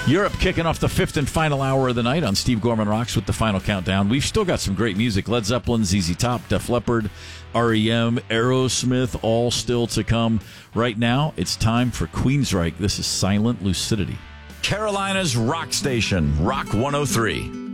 Europe kicking off the fifth and final hour of the night on Steve Gorman Rocks with the final countdown. We've still got some great music. Led Zeppelin, ZZ Top, Def Leppard, REM, Aerosmith, all still to come. Right now, it's time for Queensryche. This is Silent Lucidity. Carolina's rock station, Rock 103.